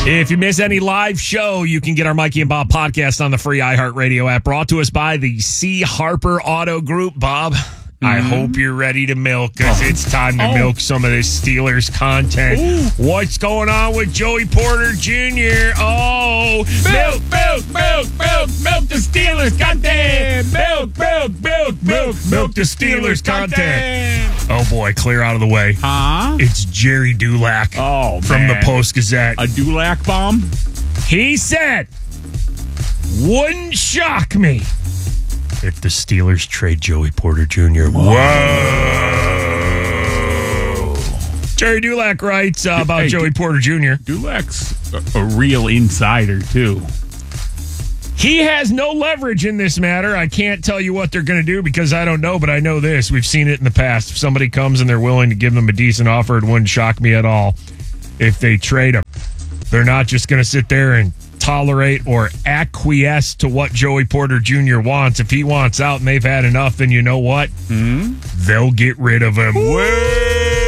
If you miss any live show, you can get our Mikey and Bob podcast on the free iHeartRadio app, brought to us by the C. Harper Auto Group. Bob, I hope you're ready to milk, because it's time to milk some of this Steelers content. What's going on with Joey Porter Jr.? Oh, milk the Steelers content. Milk the Steelers content. Oh, boy, clear out of the way. Huh? It's Jerry Dulac from the Post-Gazette. A Dulac bomb? He said, wouldn't shock me if the Steelers trade Joey Porter Jr. Whoa. Jerry Dulac writes about Joey Porter Jr. Dulac's a real insider, too. He has no leverage in this matter. I can't tell you what they're going to do because I don't know, but I know this. We've seen it in the past. If somebody comes and they're willing to give them a decent offer, it wouldn't shock me at all if they trade him. They're not just going to sit there and tolerate or acquiesce to what Joey Porter Jr. wants. If he wants out and they've had enough, then you know what? They'll get rid of him. Woo!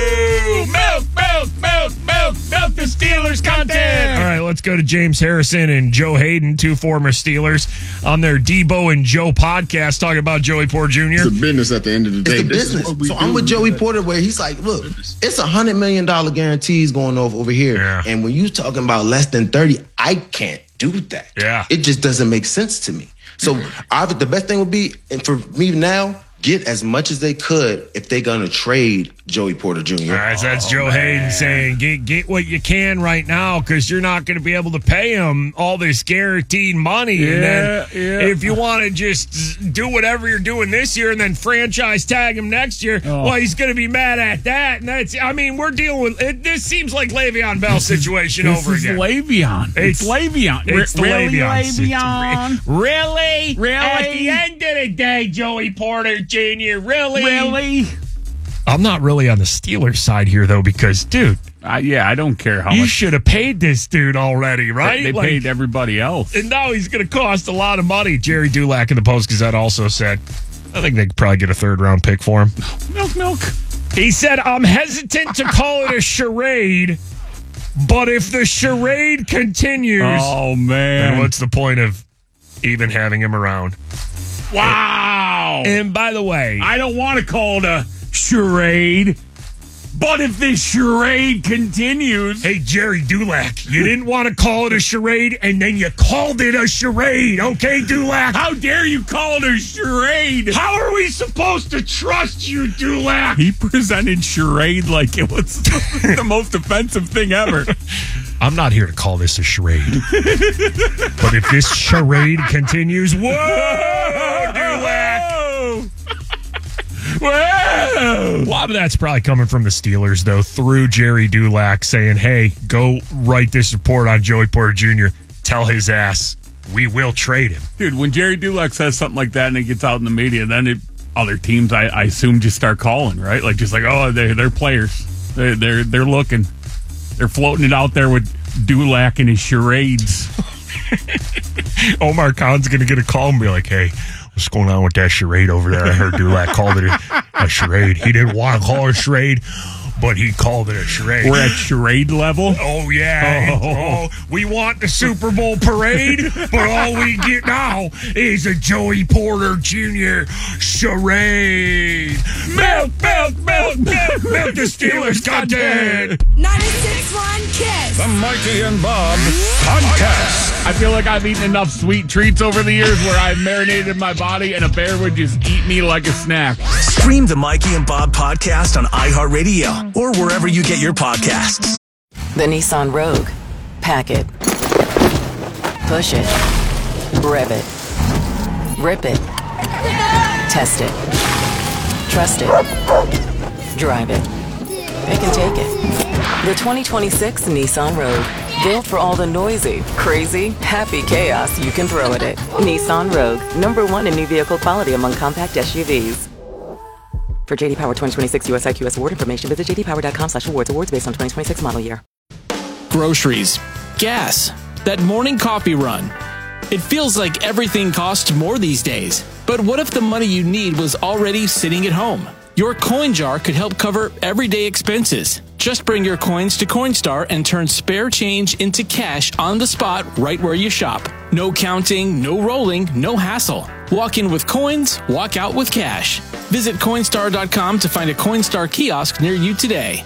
Milk the Steelers content. All right, let's go to James Harrison and Joe Hayden, two former Steelers, on their Debo and Joe podcast talking about Joey Porter Jr. It's a business at the end of the day. It's a business. So I'm with Joey Porter where he's like, look, it's $100 million guarantees going over here. Yeah. And when you talking about less than 30, I can't do that. Yeah. It just doesn't make sense to me. So the best thing would be, and for me now, get as much as they could if they're going to trade Joey Porter Jr. All right, so that's Joe Hayden saying, get what you can right now because you're not going to be able to pay him all this guaranteed money. And then if you want to just do whatever you're doing this year and then franchise tag him next year, well, he's going to be mad at that. And we're dealing with it. This seems like Le'Veon Bell's situation over again. Le'Veon. It's Le'Veon. It's the really, Le'Veon. Le'Veon? Really? At the end of the day, Joey Porter Jr., really? I'm not really on the Steelers side here, though, because, dude. I don't care how much. You should have paid this dude already, right? They paid everybody else. And now he's going to cost a lot of money. Jerry Dulac in the Post-Gazette also said, I think they could probably get a third-round pick for him. Milk. He said, I'm hesitant to call it a charade, but if the charade continues, then what's the point of even having him around? Wow. And by the way, I don't want to call it a charade, but if this charade continues. Hey, Jerry Dulac, you didn't want to call it a charade, and then you called it a charade, okay, Dulac? How dare you call it a charade? How are we supposed to trust you, Dulac? He presented charade like it was the most offensive thing ever. I'm not here to call this a charade. But if this charade continues, whoa, Dulac! Whoa! A lot of that's probably coming from the Steelers, though, through Jerry Dulac saying, hey, go write this report on Joey Porter Jr., tell his ass we will trade him. Dude, when Jerry Dulac says something like that and it gets out in the media, then other teams, I assume, just start calling, right? Like, just like, oh, they're players. They're looking. They're floating it out there with Dulac and his charades. Omar Khan's going to get a call and be like, hey, what's going on with that charade over there? I heard Dulac called it a charade. He didn't want to call it a charade, but he called it a charade. We're at charade level? Oh, yeah. We want the Super Bowl parade, but all we get now is a Joey Porter Jr. charade. Milk the Steelers content. 96.1 Kiss. The Mikey and Bob podcast. I feel like I've eaten enough sweet treats over the years where I've marinated my body and a bear would just eat me like a snack. Stream the Mikey and Bob podcast on iHeartRadio or wherever you get your podcasts. The Nissan Rogue. Pack it. Push it. Rev it. Rip it. Test it. Trust it. Drive it. Pick and take it. The 2026 Nissan Rogue. Built for all the noisy, crazy, happy chaos you can throw at it. Nissan Rogue. #1 in new vehicle quality among compact SUVs. For JD Power 2026 US IQS award information, visit jdpower.com/awards. Awards based on 2026 model year. Groceries, gas, that morning coffee run. It feels like everything costs more these days. But what if the money you need was already sitting at home? Your coin jar could help cover everyday expenses. Just bring your coins to Coinstar and turn spare change into cash on the spot right where you shop. No counting, no rolling, no hassle. Walk in with coins, walk out with cash. Visit Coinstar.com to find a Coinstar kiosk near you today.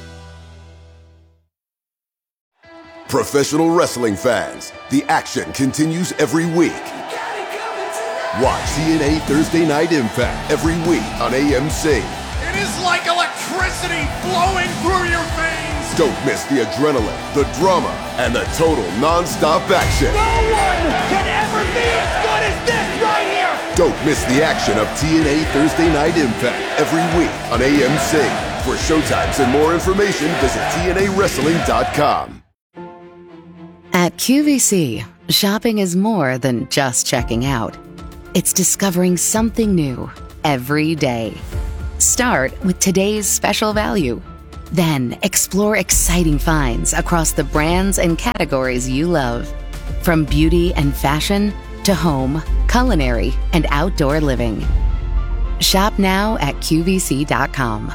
Professional wrestling fans, the action continues every week. Watch TNA Thursday Night Impact every week on AMC. It is like electricity flowing through your veins. Don't miss the adrenaline, the drama, and the total non-stop action. No one can ever be as good as this right here. Don't miss the action of TNA Thursday Night Impact every week on AMC. For showtimes and more information, visit TNAWrestling.com. At QVC, shopping is more than just checking out. It's discovering something new every day. Start with today's special value. Then explore exciting finds across the brands and categories you love. From beauty and fashion to home, culinary, and outdoor living. Shop now at QVC.com.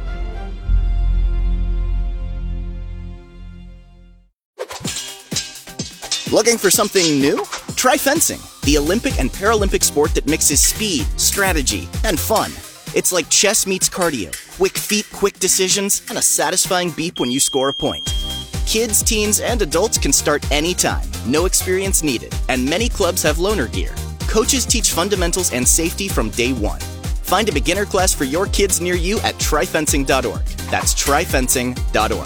Looking for something new? Try fencing, the Olympic and Paralympic sport that mixes speed, strategy, and fun. It's like chess meets cardio, quick feet, quick decisions, and a satisfying beep when you score a point. Kids, teens, and adults can start anytime, no experience needed, and many clubs have loaner gear. Coaches teach fundamentals and safety from day one. Find a beginner class for your kids near you at tryfencing.org. That's tryfencing.org.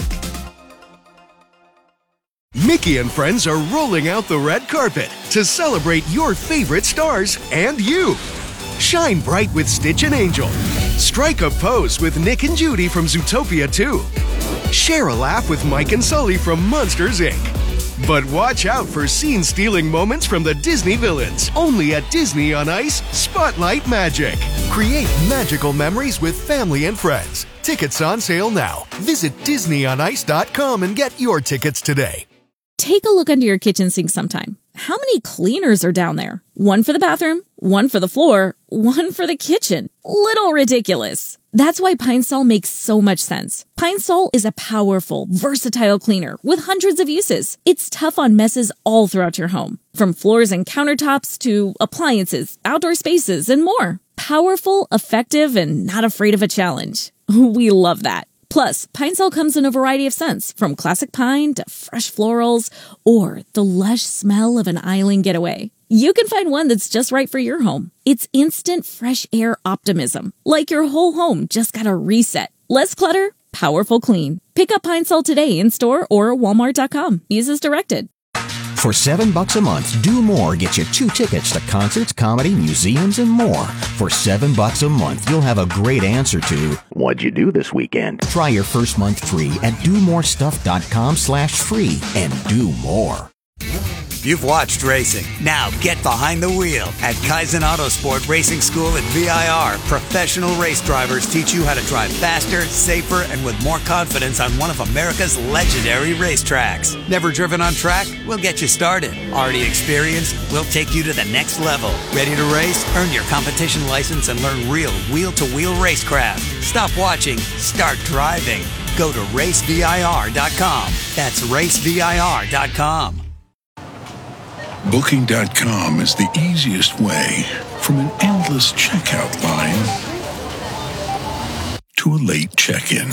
Mickey and friends are rolling out the red carpet to celebrate your favorite stars and you. Shine bright with Stitch and Angel. Strike a pose with Nick and Judy from Zootopia 2. Share a laugh with Mike and Sully from Monsters, Inc. But watch out for scene-stealing moments from the Disney villains. Only at Disney on Ice, Spotlight Magic. Create magical memories with family and friends. Tickets on sale now. Visit DisneyOnIce.com and get your tickets today. Take a look under your kitchen sink sometime. How many cleaners are down there? One for the bathroom, one for the floor, one for the kitchen. Little ridiculous. That's why Pine Sol makes so much sense. Pine Sol is a powerful, versatile cleaner with hundreds of uses. It's tough on messes all throughout your home, from floors and countertops to appliances, outdoor spaces, and more. Powerful, effective, and not afraid of a challenge. We love that. Plus, Pine Sol comes in a variety of scents, from classic pine to fresh florals or the lush smell of an island getaway. You can find one that's just right for your home. It's instant fresh air optimism, like your whole home just got a reset. Less clutter, powerful clean. Pick up Pine Sol today in store or Walmart.com. Use as directed. For $7 a month, Do More gets you 2 tickets to concerts, comedy, museums, and more. For $7 a month, you'll have a great answer to, what'd you do this weekend? Try your first month free at domorestuff.com/free and do more. You've watched racing. Now get behind the wheel. At Kaizen Autosport Racing School at VIR, professional race drivers teach you how to drive faster, safer, and with more confidence on one of America's legendary racetracks. Never driven on track? We'll get you started. Already experienced? We'll take you to the next level. Ready to race? Earn your competition license and learn real wheel-to-wheel racecraft. Stop watching. Start driving. Go to racevir.com. That's racevir.com. Booking.com is the easiest way from an endless checkout line to a late check-in.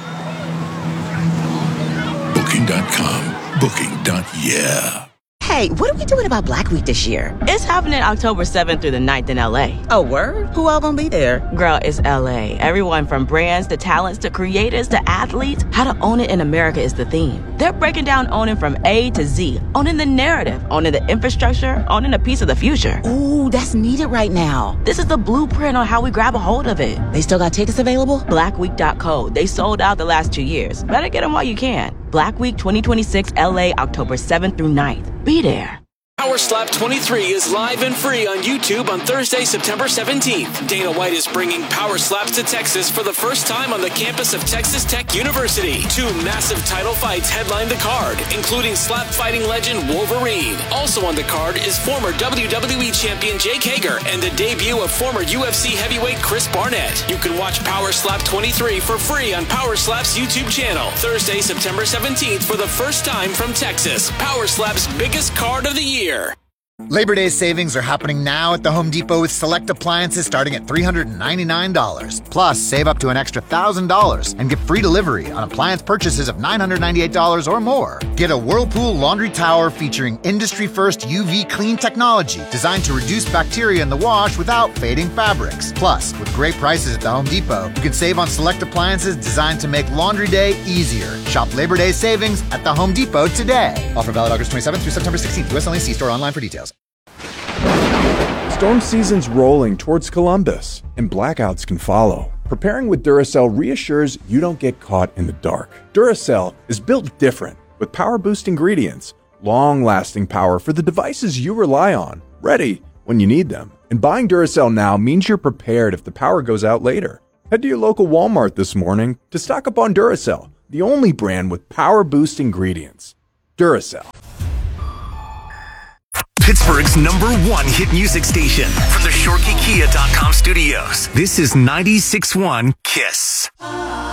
Booking.com. Booking.yeah. Hey, what are we doing about Black Week this year? It's happening October 7th through the 9th in LA. Oh, word? Who all gonna be there? Girl, it's LA. Everyone from brands to talents to creators to athletes. How to own it in America is the theme. They're breaking down owning from A to Z. Owning the narrative, owning the infrastructure, owning a piece of the future. Ooh, that's needed right now. This is the blueprint on how we grab a hold of it. They still got tickets available? Blackweek.co. They sold out the last 2 years. Better get them while you can. Black Week 2026 LA, October 7th through 9th. Be there. Power Slap 23 is live and free on YouTube on Thursday, September 17th. Dana White is bringing Power Slaps to Texas for the first time on the campus of Texas Tech University. 2 massive title fights headline the card, including slap fighting legend Wolverine. Also on the card is former WWE champion Jake Hager and the debut of former UFC heavyweight Chris Barnett. You can watch Power Slap 23 for free on Power Slap's YouTube channel. Thursday, September 17th for the first time from Texas. Power Slap's biggest card of the year. Labor Day savings are happening now at the Home Depot with select appliances starting at $399. Plus, save up to an extra $1,000 and get free delivery on appliance purchases of $998 or more. Get a Whirlpool laundry tower featuring industry-first UV clean technology designed to reduce bacteria in the wash without fading fabrics. Plus, with great prices at the Home Depot, you can save on select appliances designed to make laundry day easier. Shop Labor Day savings at the Home Depot today. Offer valid August 27th through September 16th. US only. See store online for details. Storm season's rolling towards Columbus, and blackouts can follow. Preparing with Duracell reassures you don't get caught in the dark. Duracell is built different, with power boost ingredients, long-lasting power for the devices you rely on, ready when you need them. And buying Duracell now means you're prepared if the power goes out later. Head to your local Walmart this morning to stock up on Duracell, the only brand with power boost ingredients. Duracell. Pittsburgh's #1 hit music station from the ShorkeyKia.com studios. This is 96.1 KISS.